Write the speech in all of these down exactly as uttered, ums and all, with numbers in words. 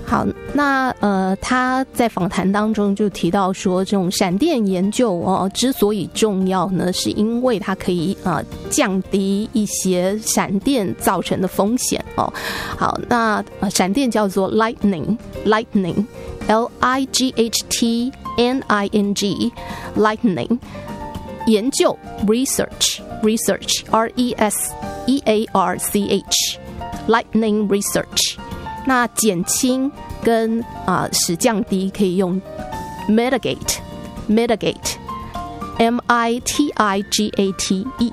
好，那呃，他在访谈当中就提到说，这种闪电研究哦，之所以重要呢，是因为它可以呃降低一些闪电造成的风险哦。好，那呃，闪电叫做 lightning，lightning，L I G H T N I N G，lightning。研究 research，research R E S E A R C H，lightning research。那减轻跟啊、呃、使降低可以用 mitigate mitigate M I T I G A T E。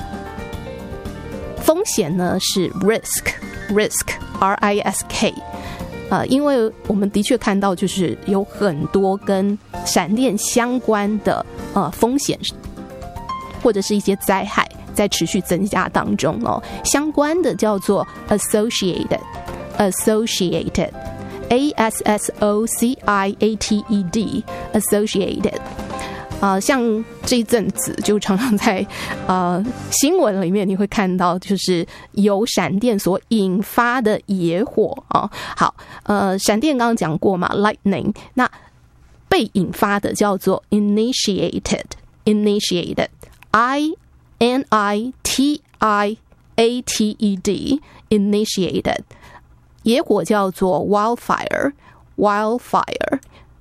风险呢是 risk risk R I S K。 呃，因为我们的确看到就是有很多跟闪电相关的呃风险或者是一些灾害在持续增加当中哦，相关的叫做 associated associated A S S O C I A T E D associated。 呃，像这一阵子就常常在呃新闻里面你会看到就是由闪电所引发的野火啊、哦。好，呃，闪电刚刚讲过嘛 lightning， 那被引发的叫做 initiated initiated I N I T I A T E D initiated。野火叫做 wildfire wildfire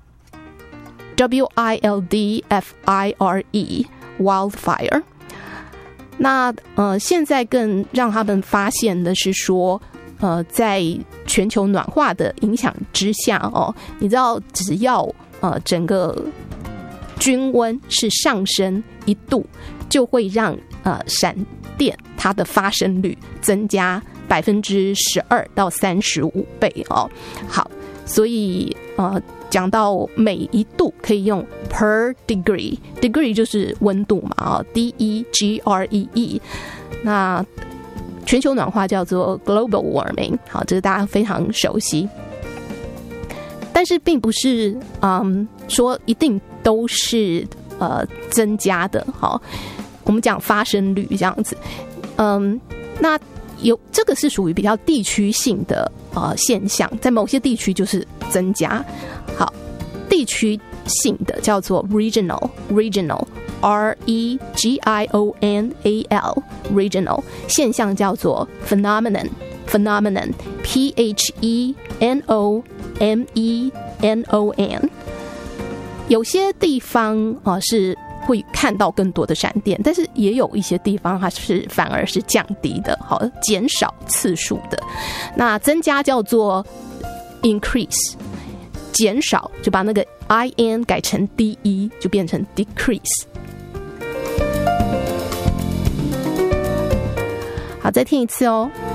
W I L D F I R E wildfire。 那呃，现在更让他们发现的是说呃，在全球暖化的影响之下哦，你知道只要呃整个均温是上升一度，就会让呃闪电它的发生率增加百分之十二到三十五倍哦。好，所以呃讲到每一度可以用 per degree， degree 就是温度嘛啊、哦、D E G R E E。 那全球暖化叫做 global warming， 好，这个大家非常熟悉。但是并不是嗯说一定都是呃增加的，好，我们讲发生率这样子，嗯，那有这个是属于比较地区性的呃现象，在某些地区就是增加。好，地区性的叫做 regional regional R E G I O N A L regional， 现象叫做 phenomenon phenomenon P H E N O M E N O N。 有些地方啊、呃、是会看到更多的闪电，但是也有一些地方它是反而是降低的，好，减少次数的。那增加叫做 increase， 减少就把那个 I N 改成 D E 就变成 decrease。 好，再听一次哦。